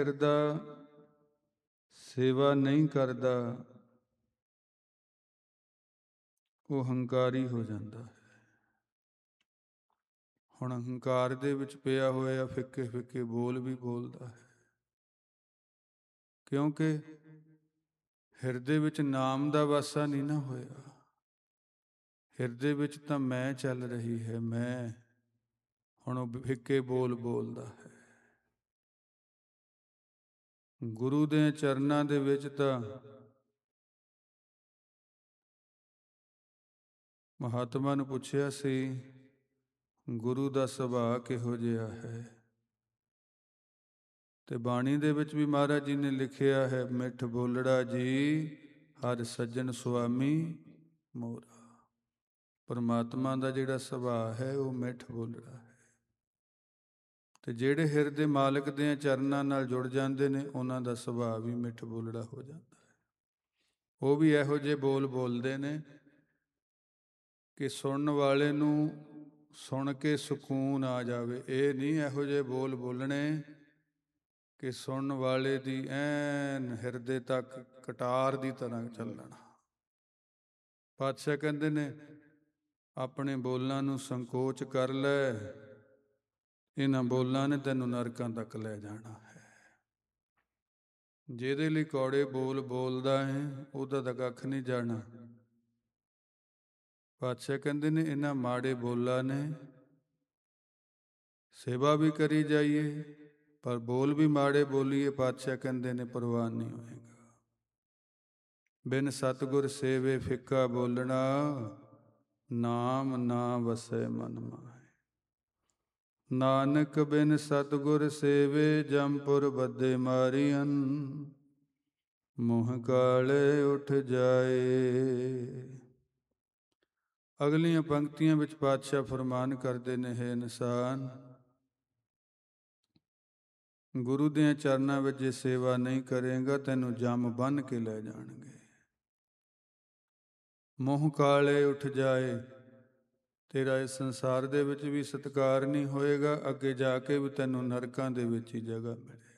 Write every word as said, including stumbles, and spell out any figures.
ਕਰਦਾ, ਸੇਵਾ ਨਹੀਂ ਕਰਦਾ, ਉਹ ਹੰਕਾਰੀ ਹੋ ਜਾਂਦਾ ਹੈ। ਹੁਣ ਹੰਕਾਰ ਦੇ ਵਿੱਚ ਪਿਆ ਹੋਇਆ ਫਿੱਕੇ ਫਿੱਕੇ ਬੋਲ ਵੀ ਬੋਲਦਾ ਹੈ, ਕਿਉਂਕਿ ਹਿਰਦੇ ਵਿੱਚ ਨਾਮ ਦਾ ਵਾਸਾ ਨਹੀਂ ਨਾ ਹੋਇਆ। ਹਿਰਦੇ ਵਿੱਚ ਤਾਂ ਮੈਂ ਚੱਲ ਰਹੀ ਹੈ, ਮੈਂ। ਹੁਣ ਉਹ ਫਿੱਕੇ ਬੋਲ ਬੋਲਦਾ ਹੈ। ਗੁਰੂ ਦੇ ਚਰਨਾਂ ਦੇ ਵਿੱਚ ਤਾਂ ਮਹਾਤਮਾ ਨੂੰ ਪੁੱਛਿਆ ਸੀ, ਗੁਰੂ ਦਾ ਸੁਭਾਅ ਕਿਹੋ ਜਿਹਾ ਹੈ? ਤੇ ਬਾਣੀ ਦੇ ਵਿੱਚ ਵੀ ਮਹਾਰਾਜ ਜੀ ਨੇ ਲਿਖਿਆ ਹੈ, ਮਿੱਠ ਬੋਲੜਾ ਜੀ ਹਰ ਸੱਜਣ ਸੁਆਮੀ ਮੋਰਾ। ਪਰਮਾਤਮਾ ਦਾ ਜਿਹੜਾ ਸੁਭਾਅ ਹੈ ਉਹ ਮਿੱਠ ਬੋਲੜਾ ਹੈ। ਤੇ ਜਿਹੜੇ ਹਿਰਦੇ ਮਾਲਕ ਦੇ ਚਰਨਾਂ ਨਾਲ ਜੁੜ ਜਾਂਦੇ ਨੇ, ਉਹਨਾਂ ਦਾ ਸੁਭਾਅ ਵੀ ਮਿੱਠ ਬੋਲੜਾ ਹੋ ਜਾਂਦਾ ਹੈ। ਉਹ ਵੀ ਇਹੋ ਜਿਹੇ ਬੋਲ ਬੋਲਦੇ ਨੇ ਕਿ ਸੁਣਨ ਵਾਲੇ ਨੂੰ ਸੁਣ ਕੇ ਸਕੂਨ ਆ ਜਾਵੇ। ਇਹ ਨਹੀਂ ਇਹੋ ਜਿਹੇ ਬੋਲ ਬੋਲਣੇ ਕਿ ਸੁਣਨ ਵਾਲੇ ਦੀ ਐਨ ਹਿਰਦੇ ਤੱਕ ਕਟਾਰ ਦੀ ਤਰ੍ਹਾਂ ਚੱਲਣਾ। ਪਾਤਸ਼ਾਹ ਕਹਿੰਦੇ ਨੇ, ਆਪਣੇ ਬੋਲਾਂ ਨੂੰ ਸੰਕੋਚ ਕਰ ਲੈ, ਇਹਨਾਂ ਬੋਲਾਂ ਨੇ ਤੈਨੂੰ ਨਰਕਾਂ ਤੱਕ ਲੈ ਜਾਣਾ ਹੈ। ਜਿਹਦੇ ਲਈ ਕੌੜੇ ਬੋਲ ਬੋਲਦਾ ਹੈ, ਉਹਦਾ ਤਾਂ ਕੱਖ ਨਹੀਂ ਜਾਣਾ। ਪਾਤਸ਼ਾਹ ਕਹਿੰਦੇ ਨੇ, ਇਹਨਾਂ ਮਾੜੇ ਬੋਲਾਂ ਨੇ ਸੇਵਾ ਵੀ ਕਰੀ ਜਾਈਏ, ਪਰ ਬੋਲ ਵੀ ਮਾੜੇ ਬੋਲੀਏ, ਪਾਤਸ਼ਾਹ ਕਹਿੰਦੇ ਨੇ ਪ੍ਰਵਾਨ ਨਹੀਂ ਹੋਏਗਾ। ਬਿਨ ਸਤਿਗੁਰ ਸੇਵੇ ਫਿੱਕਾ ਬੋਲਣਾ, ਨਾਮ ਨਾ ਵਸੈ ਮਨ ਮਾਹੀ। ਨਾਨਕ ਬਿਨ ਸਤਿਗੁਰ ਸੇਵੇ, ਜੰਪੁਰ ਬੱਧੇ ਮਾਰੀਅਨ, ਮੂੰਹ ਕਾਲੇ ਉੱਠ ਜਾਏ। ਅਗਲੀਆਂ ਪੰਕਤੀਆਂ ਵਿੱਚ ਪਾਤਸ਼ਾਹ ਫਰਮਾਨ ਕਰਦੇ ਨੇ, ਹੈ ਇਨਸਾਨ, ਗੁਰੂ ਦੇ ਚਰਨਾਂ ਵਿੱਚ ਜੇ ਸੇਵਾ ਨਹੀਂ ਕਰੇਗਾ, ਤੈਨੂੰ ਜੰਮ ਬੰਨ੍ਹ ਕੇ ਲੈ ਜਾਣਗੇ। ਮੂੰਹ ਕਾਲੇ ਉੱਠ ਜਾਏ, ਤੇਰਾ ਇਸ ਸੰਸਾਰ ਦੇ ਵਿੱਚ ਵੀ ਸਤਿਕਾਰ ਨਹੀਂ ਹੋਏਗਾ, ਅੱਗੇ ਜਾ ਕੇ ਵੀ ਤੈਨੂੰ ਨਰਕਾਂ ਦੇ ਵਿੱਚ ਹੀ ਜਗ੍ਹਾ ਮਿਲੇ।